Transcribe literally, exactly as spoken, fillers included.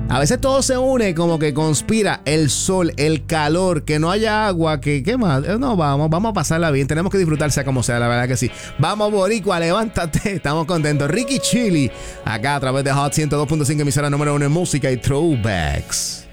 A veces todo se une, como que conspira el sol, el calor, que no haya agua, que qué más. No, vamos, vamos a pasarla bien. Tenemos que disfrutar sea como sea, la verdad que sí. Vamos, Boricua, levántate. Estamos contentos. Ricky Chili, acá a través de Hot ciento dos punto cinco, emisora número uno en música y throwbacks.